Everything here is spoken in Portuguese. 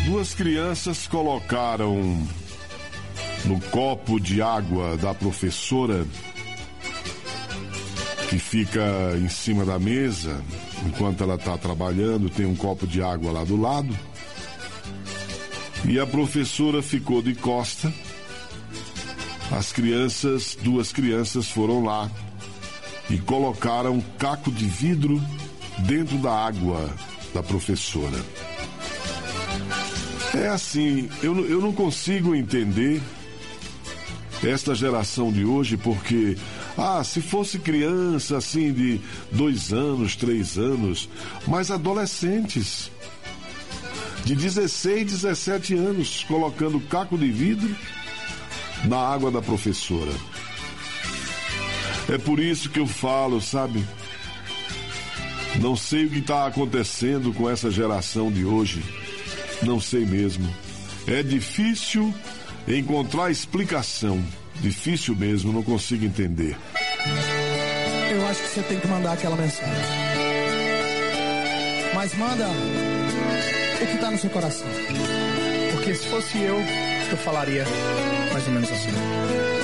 Duas crianças colocaram no copo de água da professora, que fica em cima da mesa, enquanto ela está trabalhando, tem um copo de água lá do lado. E a professora ficou de costa. Duas crianças foram lá e colocaram um caco de vidro dentro da água da professora. É assim, eu não consigo entender esta geração de hoje, porque, se fosse criança assim de 2 anos, 3 anos, mas adolescentes de 16, 17 anos colocando caco de vidro na água da professora. É por isso que eu falo, sabe? Não sei o que está acontecendo com essa geração de hoje. Não sei mesmo. É difícil encontrar explicação. Difícil mesmo, não consigo entender. Eu acho que você tem que mandar aquela mensagem. Mas manda o que está no seu coração. Porque se fosse eu falaria mais ou menos assim.